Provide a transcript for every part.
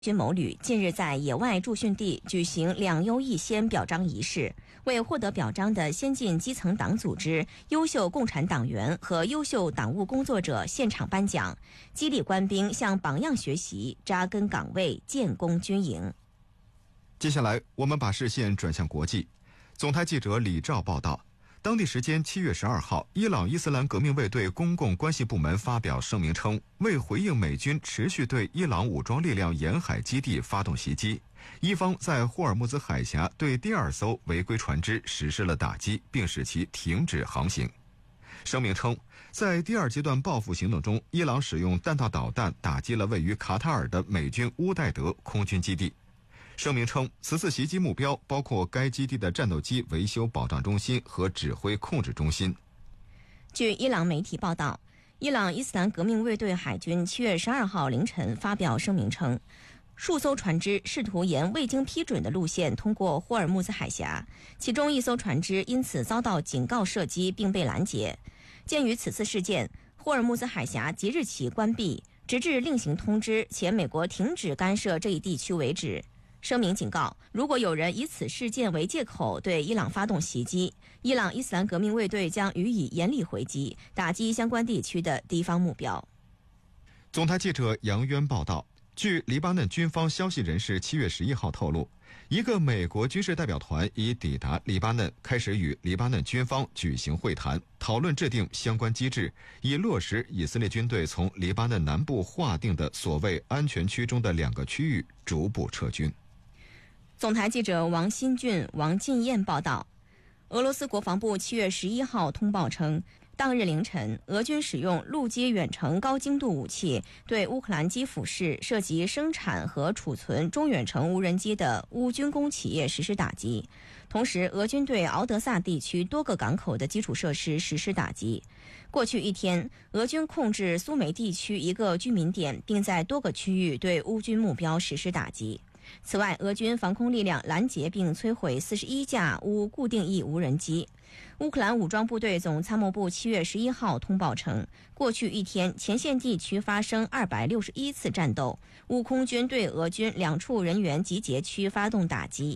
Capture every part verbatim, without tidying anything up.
军某旅近日在野外驻训地举行两优一先表彰仪式，为获得表彰的先进基层党组织、优秀共产党员和优秀党务工作者现场颁奖，激励官兵向榜样学习，扎根岗位，建功军营。 接下来，我们把视线转向国际。总台记者李兆报道。当地时间七月十二号，伊朗伊斯兰革命卫队公共关系部门发表声明称，为回应美军持续对伊朗武装力量沿海基地发动袭击，伊方在霍尔木兹海峡对第二艘违规船只实施了打击，并使其停止航行。声明称，在第二阶段报复行动中，伊朗使用弹道导弹打击了位于卡塔尔的美军乌代德空军基地。声明称，此次袭击目标包括该基地的战斗机维修保障中心和指挥控制中心。 据伊朗媒体报道，伊朗伊斯兰革命卫队海军七月十二号凌晨发表声明称，数艘船只试图沿未经批准的路线通过霍尔木兹海峡，其中一艘船只因此遭到警告射击并被拦截。鉴于此次事件，霍尔木兹海峡即日起关闭，直至另行通知且美国停止干涉这一地区为止。声明警告，如果有人以此事件为借口对伊朗发动袭击，伊朗伊斯兰革命卫队将予以严厉回击，打击相关地区的敌方目标。 总台记者杨渊报道，据黎巴嫩军方消息人士七月十一号透露，一个美国军事代表团已抵达黎巴嫩，开始与黎巴嫩军方举行会谈，讨论制定相关机制，以落实以色列军队从黎巴嫩南部划定的所谓安全区中的两个区域逐步撤军。 总台记者王新俊、王进燕报道，俄罗斯国防部七月十一号通报称，当日凌晨，俄军使用陆基远程高精度武器对乌克兰基辅市涉及生产和储存中远程无人机的乌军工企业实施打击。同时，俄军对敖德萨地区多个港口的基础设施实施打击。过去一天，俄军控制苏梅地区一个居民点，并在多个区域对乌军目标实施打击。此外，俄军防空力量拦截并摧毁四十一架乌固定翼无人机。乌克兰武装部队总参谋部七月十一号通报称，过去一天前线地区发生二百六十一次战斗，乌空军对俄军两处人员集结区发动打击。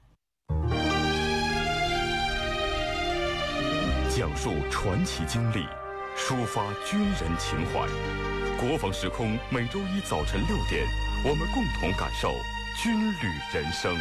讲述传奇经历，抒发军人情怀。国防时空每周一早晨六点，我们共同感受军旅人生。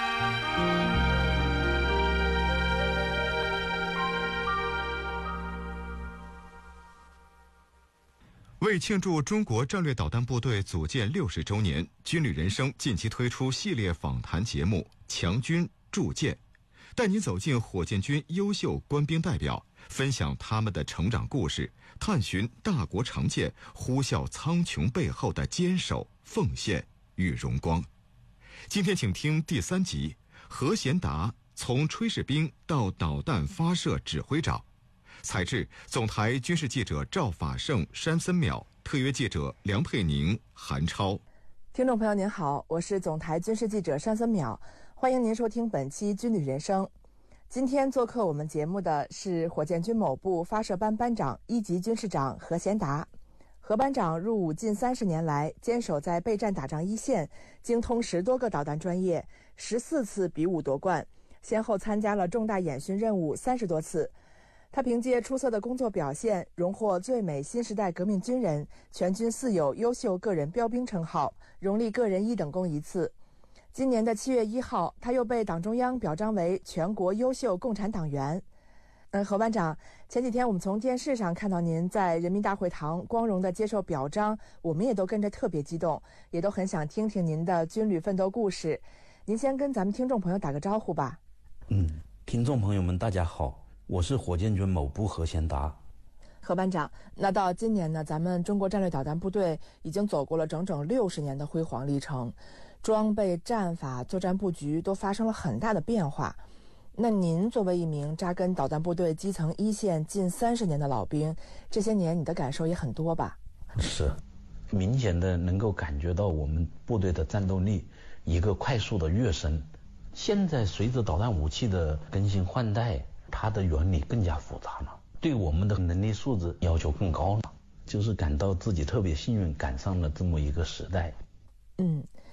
为庆祝中国战略导弹部队组建六十周年，军旅人生近期推出系列访谈节目《强军铸剑》，带您走进火箭军优秀官兵代表，分享他们的成长故事，探寻大国长剑呼啸苍穹背后的坚守、奉献与荣光。今天请听第三集，何贤达从炊事兵到导弹发射指挥长。采制总台军事记者赵法胜、山森淼，特约记者梁佩宁、韩超。 听众朋友您好，我是总台军事记者山森淼，欢迎您收听本期军旅人生。今天做客我们节目的是火箭军某部发射班班长、一级军事长何贤达。何班长入伍近三十年来，坚守在备战打仗一线，精通十多个导弹专业，十四次比武夺冠，先后参加了重大演训任务三十多次。他凭借出色的工作表现，荣获最美新时代革命军人、全军四有优秀个人标兵称号，荣立个人一等功一次。今年的七月一号，他又被党中央表彰为全国优秀共产党员。嗯，何班长，前几天我们从电视上看到您在人民大会堂光荣地接受表彰，我们也都跟着特别激动，也都很想听听您的军旅奋斗故事。您先跟咱们听众朋友打个招呼吧。 嗯，听众朋友们大家好，我是火箭军某部何贤达。 何班长，那到今年呢，咱们中国战略导弹部队已经走过了整整六十年的辉煌历程，装备、战法、作战布局都发生了很大的变化。那您作为一名扎根导弹部队基层一线近三十年的老兵，这些年你的感受也很多吧？ 是，明显的能够感觉到我们部队的战斗力一个快速的跃升。现在随着导弹武器的更新换代，它的原理更加复杂了，对我们的能力素质要求更高了，就是感到自己特别幸运赶上了这么一个时代。 嗯，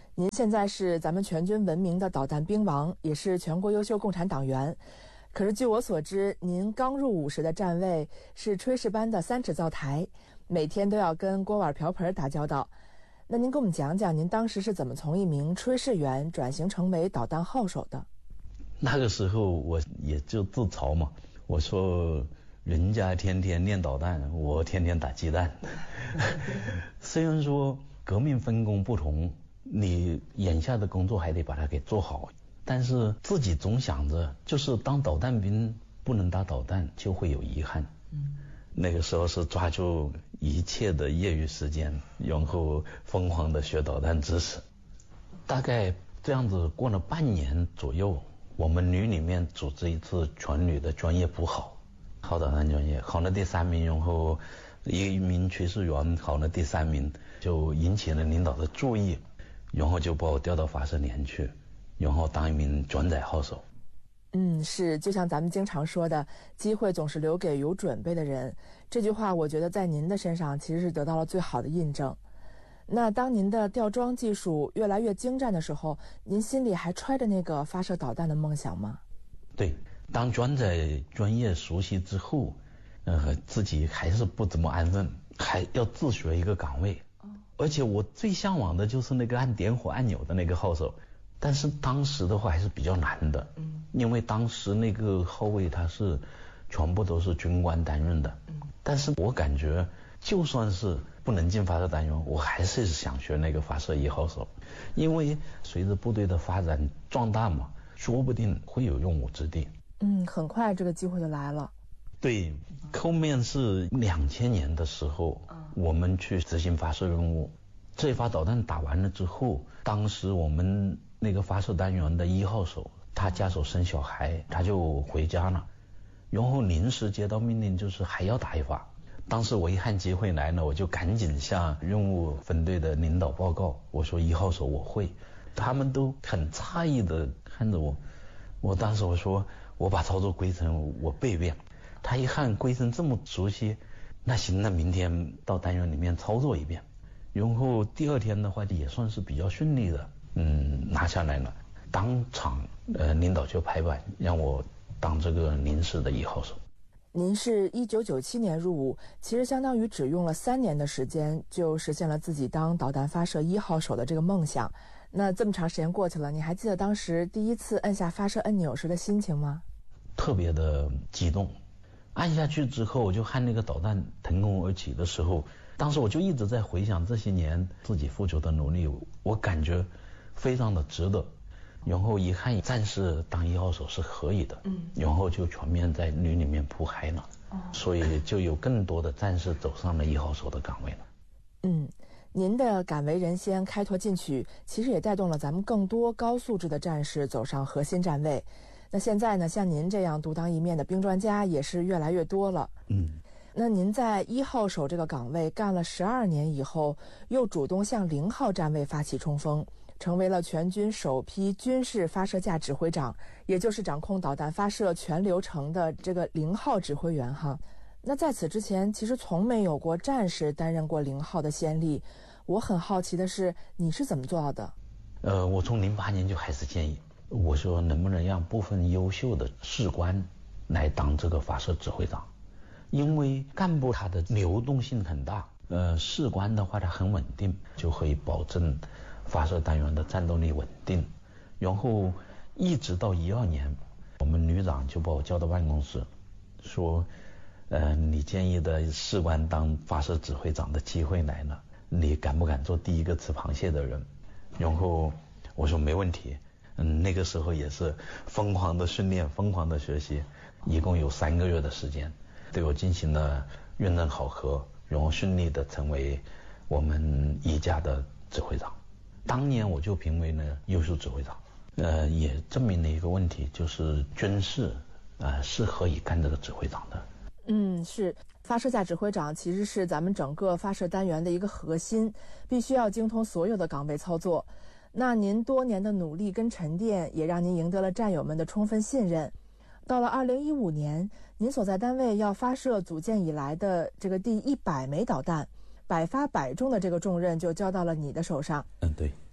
您现在是咱们全军闻名的导弹兵王，也是全国优秀共产党员。可是据我所知，您刚入伍时的站位是炊事班的三尺灶台，每天都要跟锅碗瓢盆打交道。那您给我们讲讲，您当时是怎么从一名炊事员转型成为导弹号手的？ 那个时候我也就自嘲嘛，我说人家天天练导弹，我天天打鸡蛋。虽然说革命分工不同，你眼下的工作还得把它给做好，但是自己总想着，就是当导弹兵不能打导弹，就会有遗憾。嗯，那个时候是抓住一切的业余时间，然后疯狂的学导弹知识。大概这样子过了半年左右，我们旅里面组织一次全旅的专业补考，考导弹专业，考了第三名，然后一名炊事员考了第三名，就引起了领导的注意，然后就把我调到发射连去，然后当一名转载号手。 嗯，是，就像咱们经常说的，机会总是留给有准备的人。这句话我觉得在您的身上其实是得到了最好的印证。那当您的吊装技术越来越精湛的时候，您心里还揣着那个发射导弹的梦想吗？ 对，当转载专业熟悉之后，呃，自己还是不怎么安分，还要自学一个岗位。而且我最向往的就是那个按点火按钮的那个号手，但是当时的话还是比较难的，嗯，因为当时那个号位它是全部都是军官担任的，嗯，但是我感觉就算是不能进发射单元，我还是想学那个发射一号手，因为随着部队的发展壮大嘛，说不定会有用武之地。 嗯，很快这个机会就来了。 对，后面是两千年的时候，我们去执行发射任务，这发导弹打完了之后，当时我们那个发射单元的一号手，他家手生小孩，他就回家了，然后临时接到命令，就是还要打一发。当时我一看机会来了，我就赶紧向任务分队的领导报告，我说一号手我会，他们都很诧异的看着我，我当时我说我把操作规程我背一遍。他一看规程这么熟悉，那行，那明天到单元里面操作一遍，然后第二天的话也算是比较顺利的，嗯，拿下来了。当场呃领导就拍板让我当这个临时的一号手。 您是一九九七年入伍，其实相当于只用了三年的时间就实现了自己当导弹发射一号手的这个梦想。那这么长时间过去了，你还记得当时第一次按下发射按钮时的心情吗？ 特别的激动。按下去之后，我就看那个导弹腾空而起的时候，当时我就一直在回想这些年自己付出的努力，我感觉非常的值得。然后一看战士当一号手是可以的，嗯，然后就全面在旅里面铺开了，哦，所以就有更多的战士走上了一号手的岗位了。 嗯，您的敢为人先、开拓进取，其实也带动了咱们更多高素质的战士走上核心站位。那现在呢，像您这样独当一面的兵专家也是越来越多了。嗯，那您在一号手这个岗位干了十二年以后，又主动向零号站位发起冲锋，成为了全军首批军事发射架指挥长，也就是掌控导弹发射全流程的这个零号指挥员哈。那在此之前，其实从没有过战士担任过零号的先例。我很好奇的是，你是怎么做到的？ 呃，我从零八年就开始建议。我说能不能让部分优秀的士官来当这个发射指挥长，因为干部他的流动性很大，呃，士官的话他很稳定，就可以保证发射单元的战斗力稳定。然后一直到一二年，我们旅长就把我叫到办公室，说，呃，你建议的士官当发射指挥长的机会来了，你敢不敢做第一个吃螃蟹的人？然后我说没问题。嗯，那个时候也是疯狂的训练，疯狂的学习，一共有三个月的时间，对我进行了认证考核，然后顺利的成为我们一架的指挥长。当年我就评为了优秀指挥长，呃，也证明了一个问题，就是军事呃是可以干这个指挥长的。 嗯，是。发射架指挥长其实是咱们整个发射单元的一个核心，必须要精通所有的岗位操作。那您多年的努力跟沉淀，也让您赢得了战友们的充分信任。到了二零一五年，您所在单位要发射组建以来的这个第一百枚导弹，百发百中的这个重任就交到了你的手上。 嗯，对。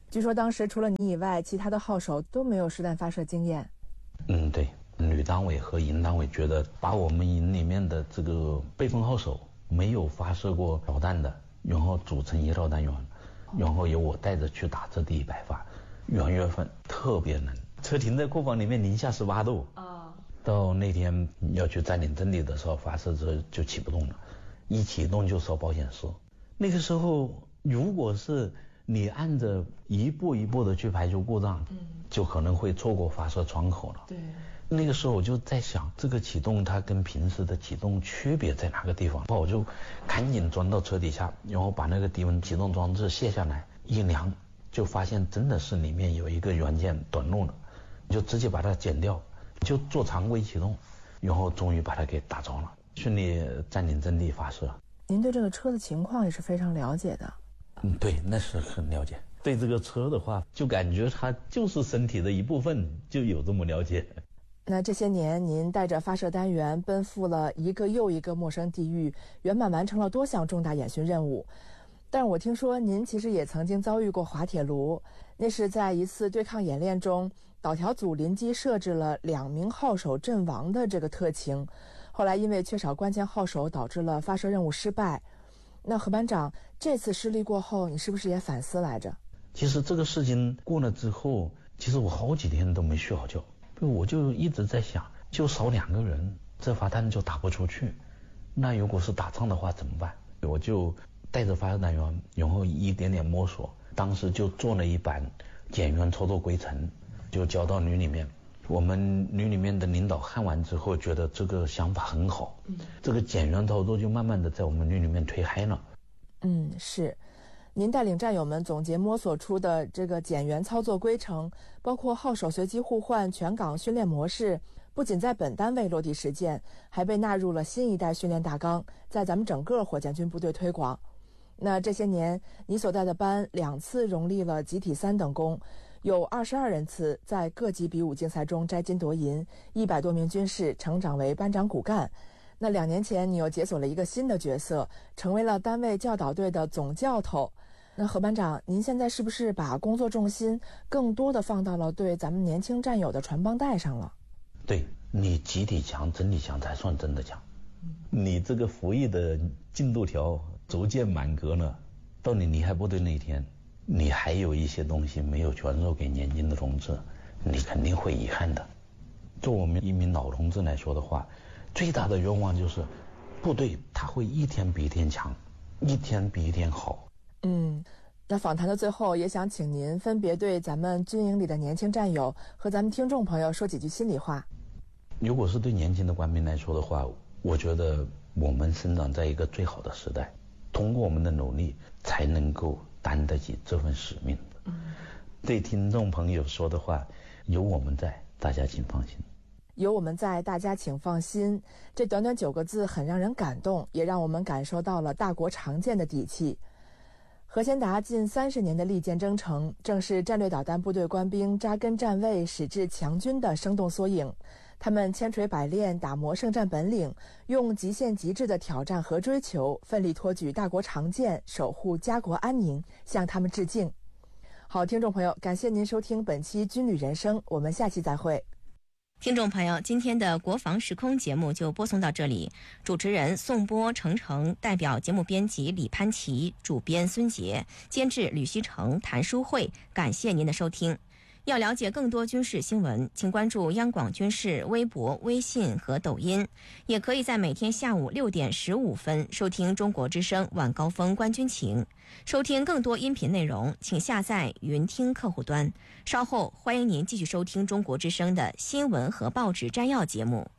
据说当时除了你以外，其他的号手都没有实弹发射经验。 嗯，对，旅单位和营单位觉得把我们营里面的这个备份号手没有发射过导弹的，然后组成一套单元，然后由我带着去打这第一百发。元月份特别冷，车停在库房里面零下十八度啊。到那天要去占领阵地的时候，发射车就启不动了，一启动就烧保险丝。那个时候如果是你按着一步一步的去排除故障，嗯，就可能会错过发射窗口了。对，那个时候我就在想，这个启动它跟平时的启动区别在哪个地方？我就赶紧钻到车底下，然后把那个低温启动装置卸下来，一量就发现真的是里面有一个元件短路了，就直接把它剪掉，就做常规启动，然后终于把它给打着了，顺利占领阵地发射。 您对这个车的情况也是非常了解的。 嗯，对，那是很了解。对这个车的话，就感觉它就是身体的一部分，就有这么了解。 那这些年，您带着发射单元奔赴了一个又一个陌生地域，圆满完成了多项重大演训任务。但是我听说您其实也曾经遭遇过滑铁卢，那是在一次对抗演练中，导条组临机设置了两名号手阵亡的这个特情，后来因为缺少关键号手，导致了发射任务失败。那何班长，这次失利过后，你是不是也反思来着？ 其实这个事情过了之后，其实我好几天都没睡好觉，我就一直在想，就少两个人，这发弹就打不出去。那如果是打仗的话怎么办？我就带着发射单元，然后一点点摸索，当时就做了一版减员操作规程，就交到旅里面。我们旅里面的领导看完之后，觉得这个想法很好，嗯，这个减员操作就慢慢的在我们旅里面推嗨了。 嗯，是。您带领战友们总结摸索出的这个减员操作规程，包括号手随机互换全岗训练模式，不仅在本单位落地实践，还被纳入了新一代训练大纲，在咱们整个火箭军部队推广。那这些年，你所带的班两次荣立了集体三等功，有二十二人次在各级比武竞赛中摘金夺银，一百多名军士成长为班长骨干。那两年前，你又解锁了一个新的角色，成为了单位教导队的总教头。那何班长，您现在是不是把工作重心更多的放到了对咱们年轻战友的传帮带上了？ 对，你集体强整体强才算真的强。你这个服役的进度条逐渐满格了，到你离开部队那一天，你还有一些东西没有传授给年轻的同志，你肯定会遗憾的。做我们一名老同志来说的话，最大的愿望就是部队他会一天比一天强，一天比一天好。 嗯，那访谈的最后，也想请您分别对咱们军营里的年轻战友和咱们听众朋友说几句心里话。 如果是对年轻的官兵来说的话，我觉得我们生长在一个最好的时代，通过我们的努力才能够担得起这份使命。嗯，对听众朋友说的话，有我们在，大家请放心。 有我们在，大家请放心。这短短九个字很让人感动，也让我们感受到了大国常见的底气。何先达近三十年的利剑征程，正是战略导弹部队官兵扎根站位、矢志强军的生动缩影。他们千锤百炼，打磨胜战本领，用极限极致的挑战和追求，奋力托举大国长剑，守护家国安宁，向他们致敬。好，听众朋友，感谢您收听本期军旅人生，我们下期再会。 听众朋友，今天的国防时空节目就播送到这里。主持人宋波、程程，代表节目编辑李潘琪，主编孙杰，监制吕希成、谭淑慧。感谢您的收听。要了解更多军事新闻，请关注央广军事微博、微信和抖音，也可以在每天下午六点十五分收听中国之声晚高峰观军情。收听更多音频内容，请下载云听客户端。稍后欢迎您继续收听中国之声的新闻和报纸摘要节目。